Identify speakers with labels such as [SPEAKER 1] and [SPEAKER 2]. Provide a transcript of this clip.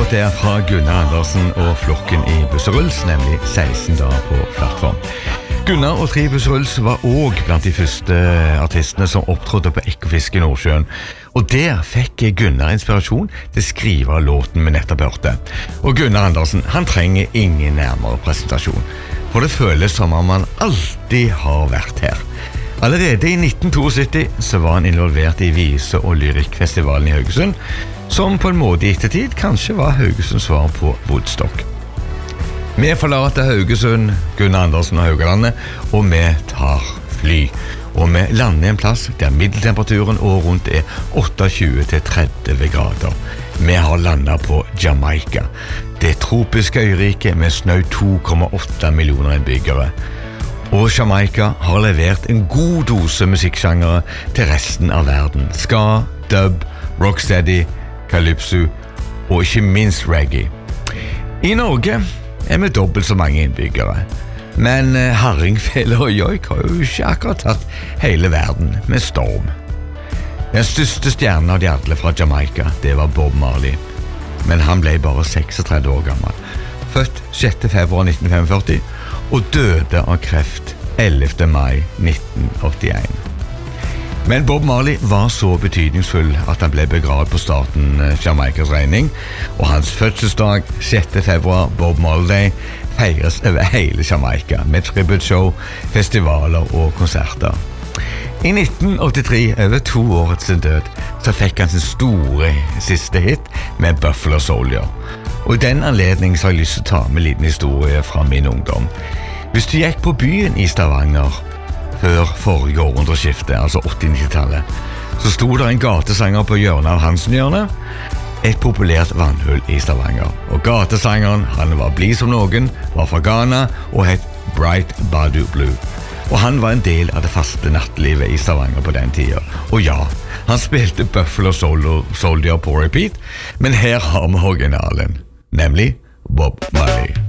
[SPEAKER 1] låt der fra Gunnar Andersen og flokken i Busseruls, nemlig 16 dager på plattform. Gunnar og Tri Busseruls var også blant de første artistene som opptrådte på Ekofisk i Nordsjøen, og der fikk Gunnar inspirasjon til å skrive låten vi nettopp hørte. Og Gunnar Andersen, han trenger ingen nærmere presentasjon, for det føles som om han alltid har vært her. Allerede i 1972 så var han involvert i vise- og lyrikkfestivalen i Haugesund, som på en måte i ettertid kanskje var Haugesunds svar på Woodstock. Vi forlater Haugesund, Gunnar Andersen og Haugalandet, og vi tar fly. Og vi lander en plass der middeltemperaturen året rundt 28-30 grader. Vi har landet på Jamaica, det tropiske øyriket med snaut 2,8 millioner innbyggere. Og Jamaica har levert en god dose musikksjangere til resten av verden. Ska, dub, rocksteady, calypso og ikke minst reggae. I Norge vi dobbelt så mange innbyggere. Men hardingfele og joik har jo ikke akkurat tatt hele verden med storm. Den største stjernen av de alle fra Jamaica, det var Bob Marley. Men han ble bare 36 år gammel. Født 6. februar 1945 og døde av kreft 11. mai 1981. Men Bob Marley var så betydningsfull at han ble begravd på staten Jamaicas regning, og hans fødselsdag 6. februar, Bob Marley Day, feires over hele Jamaica med tributshow, festivaler og konserter. I 1983, over 2 år etter sin død, så fikk han sin store siste hit med Buffalo Soldier. Og i den anledning så har jeg lyst til å ta med en liten historie fra min ungdom. Hvis du gikk på byen i Stavanger før forrige århundreskifte, altså 80-90-tallet, så sto der en gatesanger på hjørnet av Hansen-hjørnet, et populært vannhull i Stavanger. Og gatesangeren, han var blid som noen, var fra Ghana og het Bright Badu Blue. Og han var en del av det faste nattlivet i Stavanger på den tiden. Og ja, han spilte Buffalo Soldier på repeat, men her har vi originalen, nemlig Bob Marley.